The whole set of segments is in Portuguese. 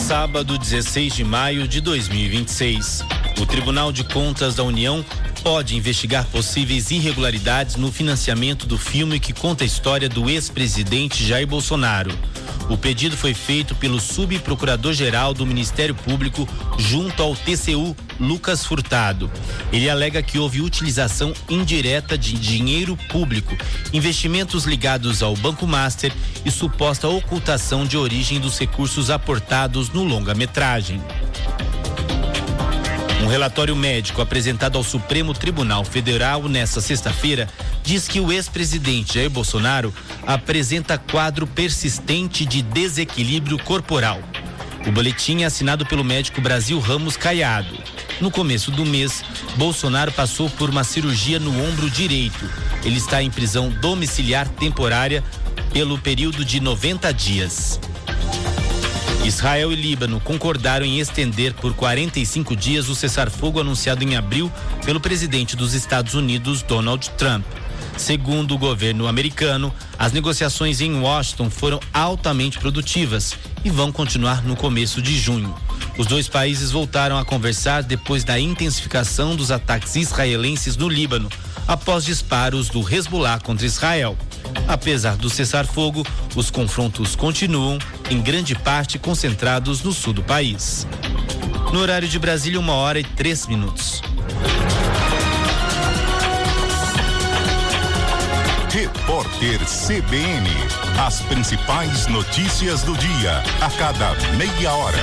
Sábado, 16 de maio de 2026. O Tribunal de Contas da União pode investigar possíveis irregularidades no financiamento do filme que conta a história do ex-presidente Jair Bolsonaro. O pedido foi feito pelo subprocurador-geral do Ministério Público junto ao TCU, Lucas Furtado. Ele alega que houve utilização indireta de dinheiro público, investimentos ligados ao Banco Master e suposta ocultação de origem dos recursos aportados no longa-metragem. Um relatório médico apresentado ao Supremo Tribunal Federal nesta sexta-feira diz que o ex-presidente Jair Bolsonaro apresenta quadro persistente de desequilíbrio corporal. O boletim é assinado pelo médico Brasil Ramos Caiado. No começo do mês, Bolsonaro passou por uma cirurgia no ombro direito. Ele está em prisão domiciliar temporária pelo período de 90 dias. Israel e Líbano concordaram em estender por 45 dias o cessar-fogo anunciado em abril pelo presidente dos Estados Unidos, Donald Trump. Segundo o governo americano, as negociações em Washington foram altamente produtivas e vão continuar no começo de junho. Os dois países voltaram a conversar depois da intensificação dos ataques israelenses no Líbano, após disparos do Hezbollah contra Israel. Apesar do cessar-fogo, os confrontos continuam, em grande parte concentrados no sul do país. No horário de Brasília, 1h03. Repórter CBN. As principais notícias do dia, a cada meia hora.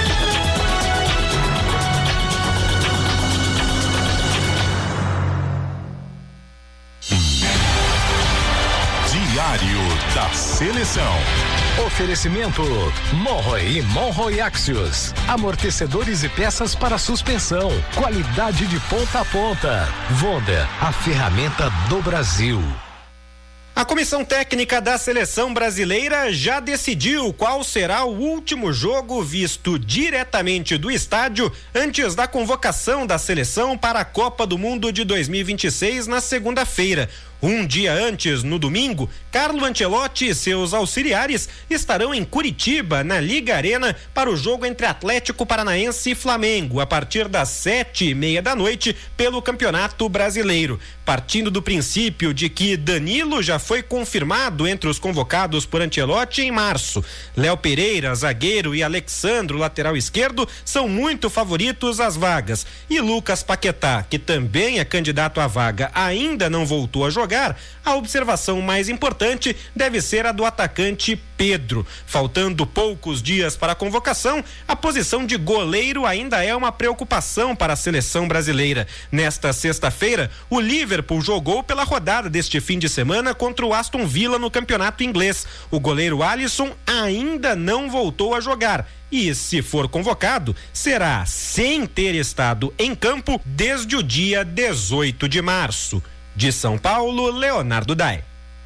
Diário da Seleção. Oferecimento Monroe e Monroe Axios. Amortecedores e peças para suspensão. Qualidade de ponta a ponta. Vonda, a ferramenta do Brasil. A comissão técnica da seleção brasileira já decidiu qual será o último jogo visto diretamente do estádio antes da convocação da seleção para a Copa do Mundo de 2026 na segunda-feira. Um dia antes, no domingo, Carlo Ancelotti e seus auxiliares estarão em Curitiba, na Liga Arena, para o jogo entre Atlético Paranaense e Flamengo, a partir das 7:30 pelo Campeonato Brasileiro. Partindo do princípio de que Danilo já foi confirmado entre os convocados por Ancelotti em março. Léo Pereira, zagueiro, e Alexandro, lateral esquerdo, são muito favoritos às vagas. E Lucas Paquetá, que também é candidato à vaga, ainda não voltou a jogar. A observação mais importante deve ser a do atacante Pedro. Faltando poucos dias para a convocação, a posição de goleiro ainda é uma preocupação para a seleção brasileira. Nesta sexta-feira, o Liverpool jogou pela rodada deste fim de semana contra o Aston Villa no campeonato inglês. O goleiro Alisson ainda não voltou a jogar. E, se for convocado, será sem ter estado em campo desde o dia 18 de março. De São Paulo, Leonardo Dai.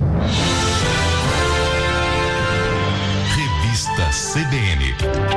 Revista CBN.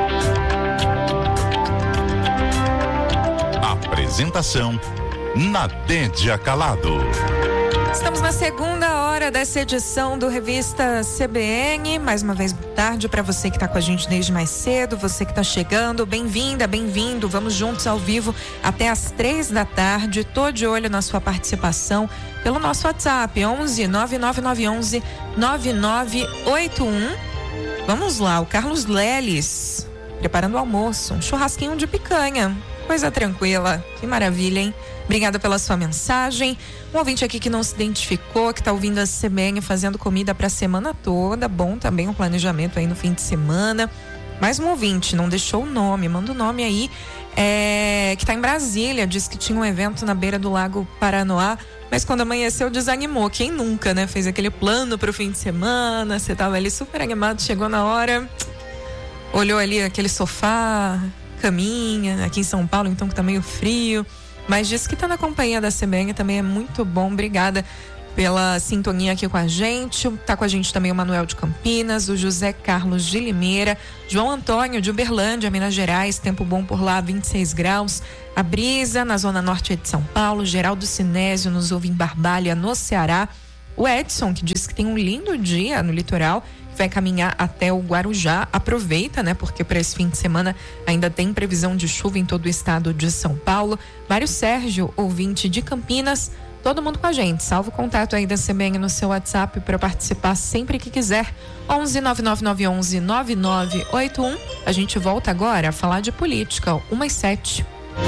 Apresentação: Nadédia Calado. Estamos na segunda hora dessa edição do Revista CBN. Mais uma vez, boa tarde para você que está com a gente desde mais cedo, você que está chegando. Bem-vinda, bem-vindo. Vamos juntos ao vivo até às 15h. Tô de olho na sua participação pelo nosso WhatsApp, 11 99911 9981. Vamos lá, o Carlos Leles preparando o almoço, um churrasquinho de picanha. Coisa tranquila, que maravilha, hein? Obrigada pela sua mensagem. Um ouvinte aqui que não se identificou, que está ouvindo a CBN fazendo comida para a semana toda. Bom também o planejamento aí no fim de semana. Mais um ouvinte, não deixou o nome, manda o nome aí, que está em Brasília, disse que tinha um evento na beira do Lago Paranoá, mas quando amanheceu desanimou. Quem nunca, né? Fez aquele plano para o fim de semana, você estava ali super animado, chegou na hora, olhou ali aquele sofá, caminha, aqui em São Paulo, então que tá meio frio, mas disse que tá na companhia da CBN, também é muito bom. Obrigada pela sintonia aqui com a gente. Tá com a gente também o Manuel de Campinas, o José Carlos de Limeira, João Antônio de Uberlândia, Minas Gerais, tempo bom por lá, 26 graus. A brisa na zona norte de São Paulo. Geraldo Sinésio nos ouve em Barbalha, no Ceará. O Edson, que diz que tem um lindo dia no litoral, vai caminhar até o Guarujá. Aproveita, né? Porque para esse fim de semana ainda tem previsão de chuva em todo o estado de São Paulo. Mário Sérgio, ouvinte de Campinas, todo mundo com a gente. Salva o contato aí da CBN no seu WhatsApp para participar sempre que quiser. 11 99911 9981. A gente volta agora a falar de política. 1h07.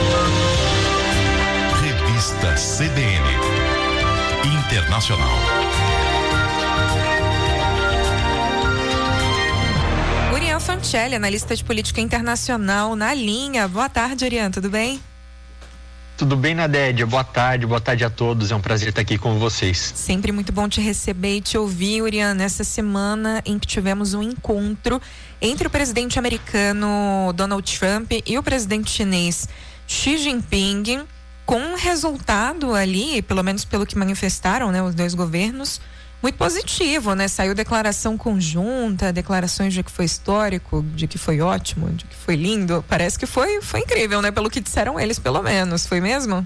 Revista CBN Internacional. Urian Fancelli, analista de política internacional, na linha. Boa tarde, Urian, tudo bem? Tudo bem, Nadédia? Boa tarde a todos. É um prazer estar aqui com vocês. Sempre muito bom te receber e te ouvir, Urian, nessa semana em que tivemos um encontro entre o presidente americano Donald Trump e o presidente chinês Xi Jinping, com um resultado ali, pelo menos pelo que manifestaram, né, os dois governos, muito positivo, né? Saiu declaração conjunta, declarações de que foi histórico, de que foi ótimo, de que foi lindo. Parece que foi incrível, né? Pelo que disseram eles, pelo menos. Foi mesmo?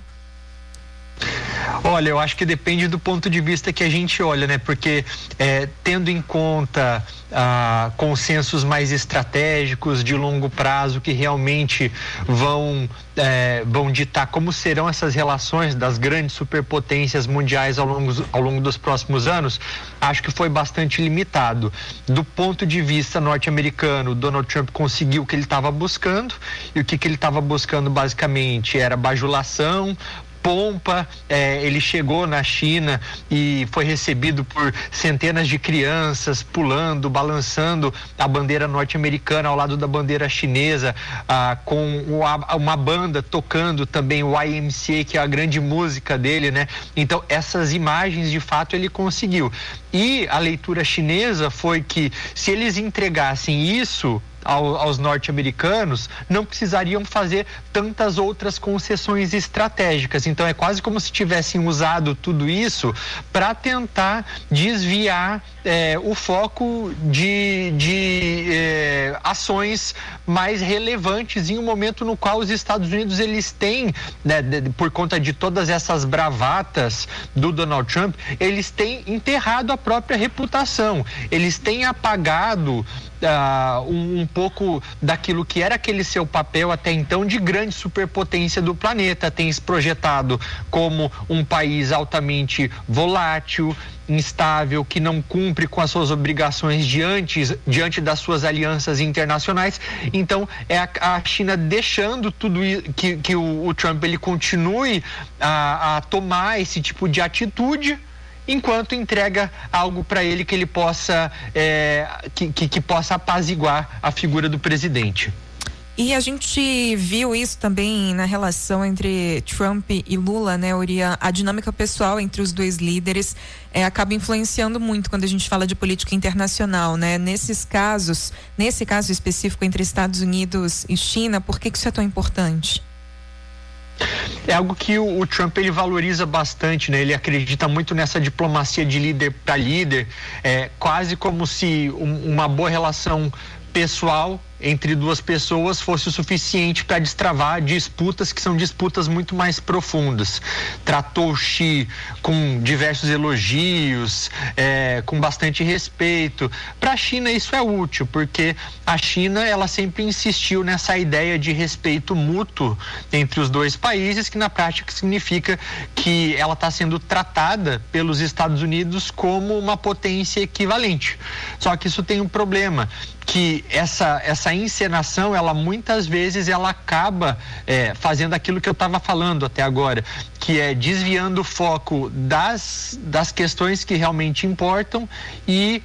Olha, eu acho que depende do ponto de vista que a gente olha, né? Porque tendo em conta consensos mais estratégicos de longo prazo que realmente vão ditar como serão essas relações das grandes superpotências mundiais ao longo dos próximos anos, acho que foi bastante limitado. Do ponto de vista norte-americano, Donald Trump conseguiu o que ele estava buscando, e o que ele estava buscando basicamente era bajulação, pompa. Ele chegou na China e foi recebido por centenas de crianças pulando, balançando a bandeira norte-americana ao lado da bandeira chinesa, com uma banda tocando também o YMCA, que é a grande música dele, né? Então essas imagens de fato ele conseguiu. E a leitura chinesa foi que se eles entregassem isso aos norte-americanos, não precisariam fazer tantas outras concessões estratégicas. Então é quase como se tivessem usado tudo isso para tentar desviar o foco de ações mais relevantes em um momento no qual os Estados Unidos eles têm, né, por conta de todas essas bravatas do Donald Trump, eles têm enterrado a própria reputação, eles têm apagado um pouco daquilo que era aquele seu papel até então de grande superpotência do planeta. Tem se projetado como um país altamente volátil, instável, que não cumpre com as suas obrigações diante das suas alianças internacionais. Então é a China deixando tudo que o Trump ele continue a tomar esse tipo de atitude, enquanto entrega algo para ele que ele possa que possa apaziguar a figura do presidente. E a gente viu isso também na relação entre Trump e Lula, né, Urian? A dinâmica pessoal entre os dois líderes acaba influenciando muito quando a gente fala de política internacional, né? Nesse caso específico entre Estados Unidos e China, por que isso é tão importante? É algo que o Trump ele valoriza bastante, né? Ele acredita muito nessa diplomacia de líder para líder, quase como se uma boa relação pessoal entre duas pessoas fosse o suficiente para destravar disputas que são disputas muito mais profundas. Tratou Xi com diversos elogios, com bastante respeito. Para a China isso é útil, porque a China ela sempre insistiu nessa ideia de respeito mútuo entre os dois países, que na prática significa que ela está sendo tratada pelos Estados Unidos como uma potência equivalente. Só que isso tem um problema, que essa encenação, ela muitas vezes ela acaba fazendo aquilo que eu estava falando até agora, que é desviando o foco das questões que realmente importam e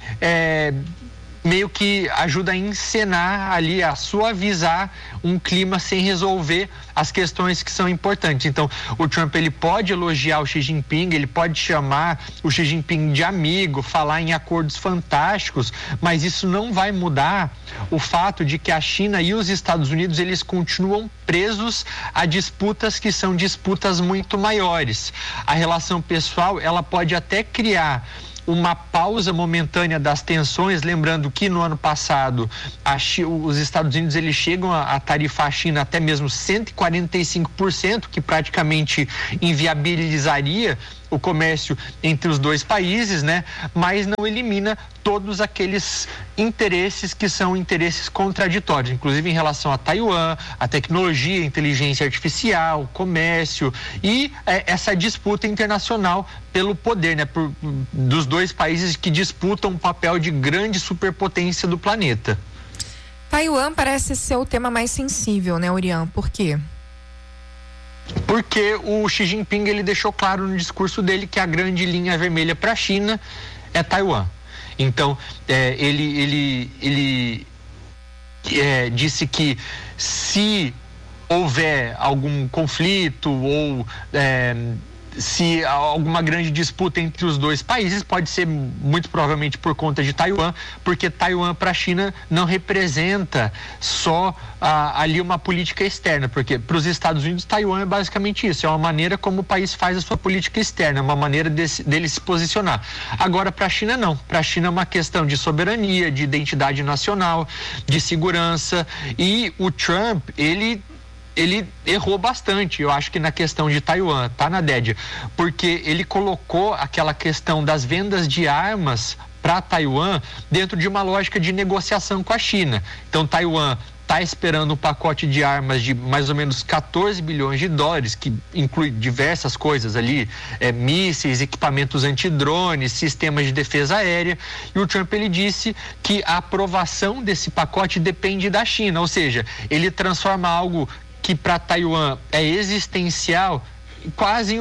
meio que ajuda a encenar ali, a suavizar um clima sem resolver as questões que são importantes. Então, o Trump ele pode elogiar o Xi Jinping, ele pode chamar o Xi Jinping de amigo, falar em acordos fantásticos, mas isso não vai mudar o fato de que a China e os Estados Unidos eles continuam presos a disputas que são disputas muito maiores. A relação pessoal, ela pode até criar uma pausa momentânea das tensões, lembrando que no ano passado os Estados Unidos eles chegam a tarifar a China até mesmo 145%, que praticamente inviabilizaria o comércio entre os dois países, né? Mas não elimina todos aqueles interesses que são interesses contraditórios, inclusive em relação a Taiwan, a tecnologia, a inteligência artificial, comércio e essa disputa internacional pelo poder, né? Dos dois países que disputam um papel de grande superpotência do planeta. Taiwan parece ser o tema mais sensível, né, Orian? Por quê? Porque o Xi Jinping ele deixou claro no discurso dele que a grande linha vermelha para a China é Taiwan. Então, ele disse que se houver algum conflito ou se alguma grande disputa entre os dois países, pode ser muito provavelmente por conta de Taiwan, porque Taiwan para a China não representa só ali uma política externa, porque para os Estados Unidos Taiwan é basicamente isso, é uma maneira como o país faz a sua política externa, uma maneira dele se posicionar. Agora para a China não, para a China é uma questão de soberania, de identidade nacional, de segurança, e o Trump, ele errou bastante, eu acho que na questão de Taiwan, tá, Nadédia? Porque ele colocou aquela questão das vendas de armas para Taiwan dentro de uma lógica de negociação com a China. Então, Taiwan está esperando um pacote de armas de mais ou menos 14 bilhões de dólares, que inclui diversas coisas ali, mísseis, equipamentos antidrones, sistemas de defesa aérea, e o Trump ele disse que a aprovação desse pacote depende da China, ou seja, ele transforma algo que para Taiwan é existencial, quase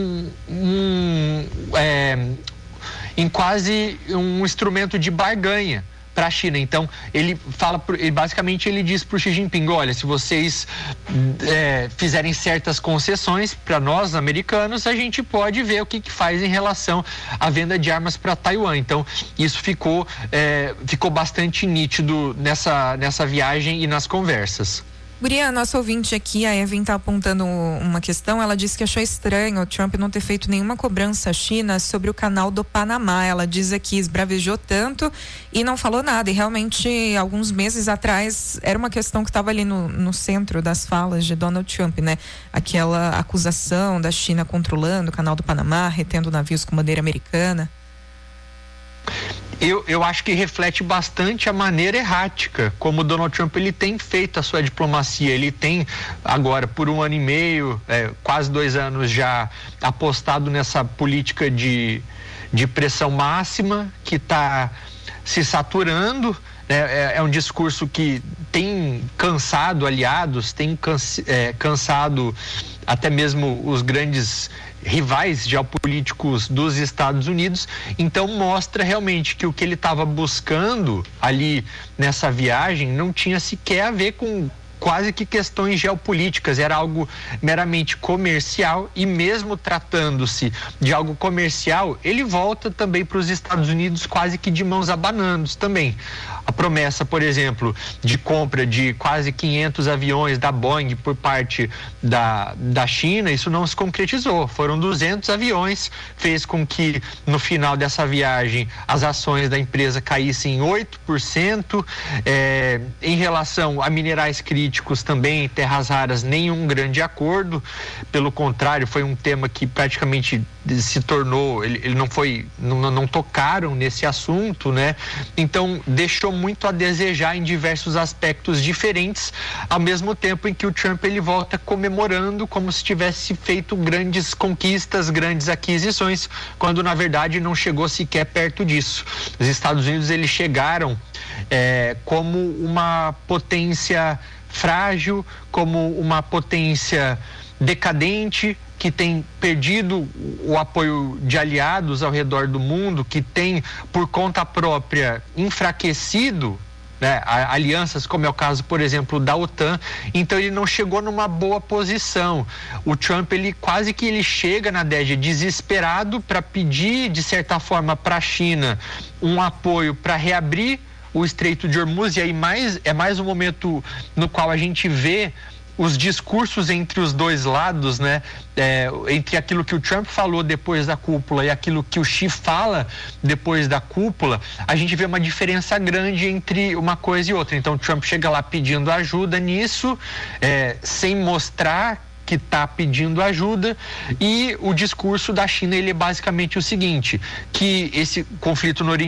em quase um instrumento de barganha para a China. Então, basicamente ele diz para o Xi Jinping, olha, se vocês fizerem certas concessões para nós, americanos, a gente pode ver o que faz em relação à venda de armas para Taiwan. Então, isso ficou bastante nítido nessa viagem e nas conversas. Guria, nosso ouvinte aqui, a Evan está apontando uma questão. Ela disse que achou estranho o Trump não ter feito nenhuma cobrança à China sobre o canal do Panamá. Ela diz aqui, esbravejou tanto e não falou nada. E realmente, alguns meses atrás, era uma questão que estava ali no centro das falas de Donald Trump, né? Aquela acusação da China controlando o canal do Panamá, retendo navios com bandeira americana. Eu acho que reflete bastante a maneira errática como o Donald Trump ele tem feito a sua diplomacia. Ele tem agora por 1 ano e meio, quase 2 anos já apostado nessa política de pressão máxima que está se saturando. É um discurso que tem cansado aliados, tem cansado até mesmo os grandes rivais geopolíticos dos Estados Unidos. Então mostra realmente que o que ele estava buscando ali nessa viagem não tinha sequer a ver com quase que questões geopolíticas, era algo meramente comercial, e mesmo tratando-se de algo comercial, ele volta também para os Estados Unidos quase que de mãos abanando também. A promessa, por exemplo, de compra de quase 500 aviões da Boeing por parte da China, isso não se concretizou. Foram 200 aviões, fez com que no final dessa viagem as ações da empresa caíssem 8%. Em relação a minerais críticos também, terras raras, nenhum grande acordo. Pelo contrário, foi um tema que praticamente se tornou, não tocaram nesse assunto, né? Então deixou muito a desejar em diversos aspectos diferentes, ao mesmo tempo em que o Trump ele volta comemorando como se tivesse feito grandes conquistas, grandes aquisições, quando na verdade não chegou sequer perto disso. Os Estados Unidos eles chegaram como uma potência frágil, como uma potência decadente, que tem perdido o apoio de aliados ao redor do mundo, que tem, por conta própria, enfraquecido, né, alianças, como é o caso, por exemplo, da OTAN. Então ele não chegou numa boa posição. O Trump, ele quase que ele chega na DEG desesperado para pedir, de certa forma, para a China um apoio para reabrir o Estreito de Hormuz, e aí é mais um momento no qual a gente vê os discursos entre os dois lados, né? Entre aquilo que o Trump falou depois da cúpula e aquilo que o Xi fala depois da cúpula, a gente vê uma diferença grande entre uma coisa e outra. Então o Trump chega lá pedindo ajuda nisso, sem mostrar que está pedindo ajuda, e o discurso da China ele é basicamente o seguinte, que esse conflito no Oriente